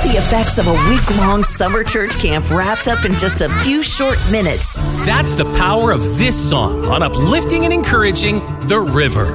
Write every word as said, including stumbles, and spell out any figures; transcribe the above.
The effects of a week-long summer church camp wrapped up in just a few short minutes. That's the power of this song on uplifting and encouraging The River.